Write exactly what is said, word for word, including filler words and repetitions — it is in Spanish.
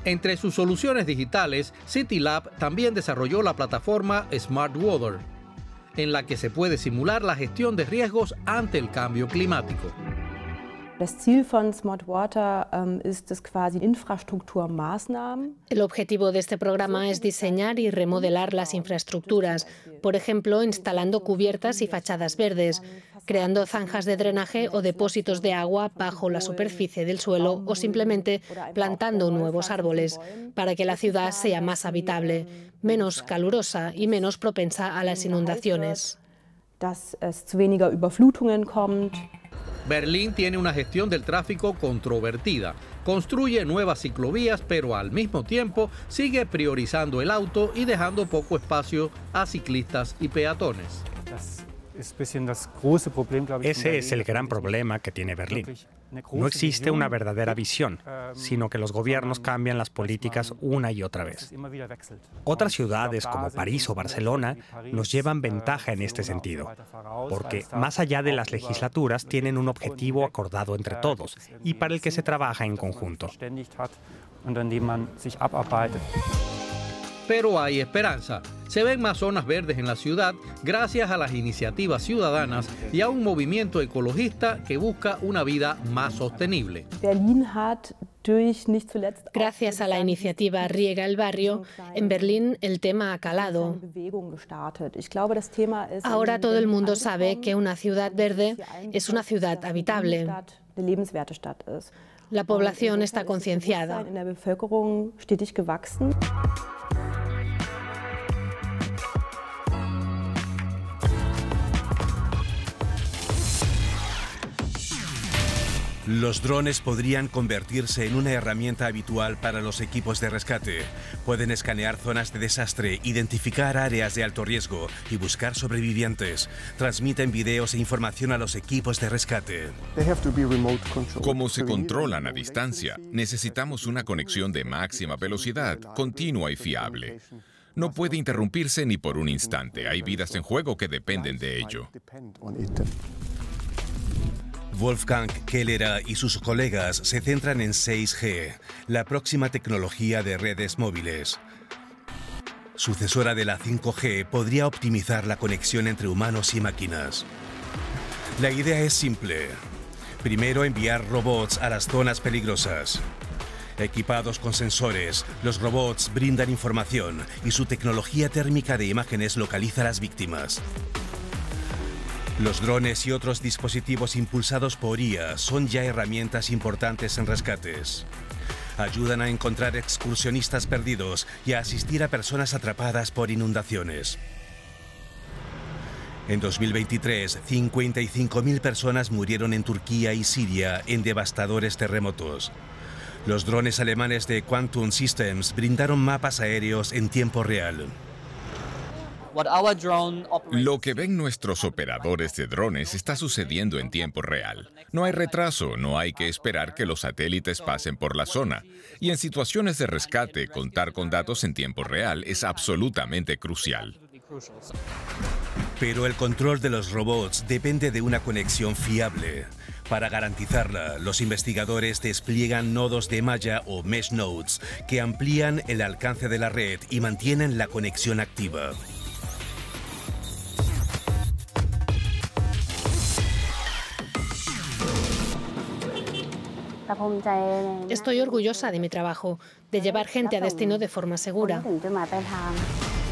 Entre sus soluciones digitales, CityLab también desarrolló la plataforma Smart Water, en la que se puede simular la gestión de riesgos ante el cambio climático. El objetivo de este programa es diseñar y remodelar las infraestructuras, por ejemplo, instalando cubiertas y fachadas verdes, creando zanjas de drenaje o depósitos de agua bajo la superficie del suelo o simplemente plantando nuevos árboles, para que la ciudad sea más habitable, menos calurosa y menos propensa a las inundaciones. Berlín tiene una gestión del tráfico controvertida. Construye nuevas ciclovías, pero al mismo tiempo sigue priorizando el auto y dejando poco espacio a ciclistas y peatones. Ese es el gran problema que tiene Berlín. No existe una verdadera visión, sino que los gobiernos cambian las políticas una y otra vez. Otras ciudades como París o Barcelona nos llevan ventaja en este sentido, porque más allá de las legislaturas tienen un objetivo acordado entre todos y para el que se trabaja en conjunto. Pero hay esperanza. Se ven más zonas verdes en la ciudad gracias a las iniciativas ciudadanas y a un movimiento ecologista que busca una vida más sostenible. Gracias a la iniciativa Riega el Barrio, en Berlín el tema ha calado. Ahora todo el mundo sabe que una ciudad verde es una ciudad habitable. La población está concienciada. Los drones podrían convertirse en una herramienta habitual para los equipos de rescate. Pueden escanear zonas de desastre, identificar áreas de alto riesgo y buscar sobrevivientes. Transmiten videos e información a los equipos de rescate. ¿Cómo se controlan a distancia? Necesitamos una conexión de máxima velocidad, continua y fiable. No puede interrumpirse ni por un instante. Hay vidas en juego que dependen de ello. Wolfgang Kellera y sus colegas se centran en seis G, la próxima tecnología de redes móviles. Sucesora de la cinco G, podría optimizar la conexión entre humanos y máquinas. La idea es simple. Primero, enviar robots a las zonas peligrosas. Equipados con sensores, los robots brindan información y su tecnología térmica de imágenes localiza a las víctimas. Los drones y otros dispositivos impulsados por I A son ya herramientas importantes en rescates. Ayudan a encontrar excursionistas perdidos y a asistir a personas atrapadas por inundaciones. En dos mil veintitrés, cincuenta y cinco mil personas murieron en Turquía y Siria en devastadores terremotos. Los drones alemanes de Quantum Systems brindaron mapas aéreos en tiempo real. Lo que ven nuestros operadores de drones está sucediendo en tiempo real. No hay retraso, no hay que esperar que los satélites pasen por la zona. Y en situaciones de rescate, contar con datos en tiempo real es absolutamente crucial. Pero el control de los robots depende de una conexión fiable. Para garantizarla, los investigadores despliegan nodos de malla o mesh nodes que amplían el alcance de la red y mantienen la conexión activa. Estoy orgullosa de mi trabajo, de llevar gente a destino de forma segura.